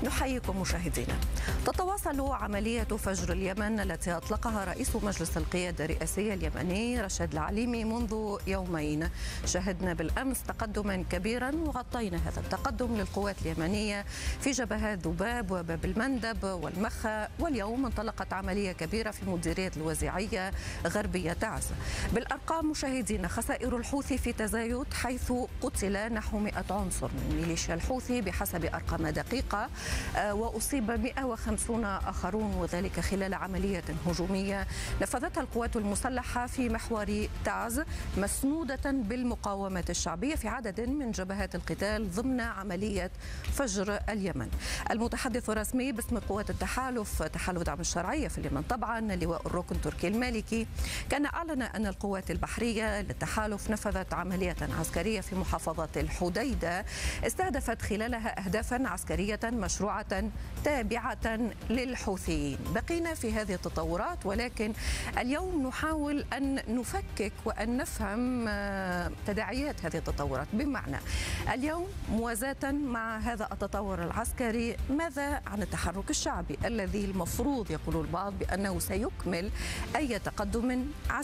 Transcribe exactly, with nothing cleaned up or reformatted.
نحييكم مشاهدينا. تتواصل عملية فجر اليمن التي أطلقها رئيس مجلس القيادة الرئاسي اليمني رشاد العليمي منذ يومين. شهدنا بالأمس تقدما كبيرا وغطينا هذا التقدم للقوات اليمنية في جبهات ذباب وباب المندب والمخا، واليوم انطلقت عملية كبيرة في مديرية الوزيعية غربية تعز. بالأرقام مشاهدينا، خسائر الحوثي في تزايد حيث قتل نحو مئة عنصر من ميليشيا الحوثي بحسب أرقام دقيقة، وأصيب مئة وخمسين آخرون، وذلك خلال عملية هجومية نفذتها القوات المسلحة في محور تعز مسنودة بالمقاومة الشعبية في عدد من جبهات القتال ضمن عملية فجر اليمن. المتحدث الرسمي باسم قوات التحالف تحالف دعم الشرعية في اليمن طبعا لواء الركن تركي المالكي كان أعلن أن القوات البحرية للتحالف نفذت عملية عسكرية في محافظة الحديدة استهدفت خلالها أهدافا عسكرية مشروعة تابعة للحوثيين. بقينا في هذه التطورات، ولكن اليوم نحاول أن نفكك وأن نفهم تداعيات هذه التطورات. بمعنى اليوم موازاة مع هذا التطور العسكري، ماذا عن التحرك الشعبي الذي المفروض يقول البعض بأنه سيكمل أي تقدم عسكري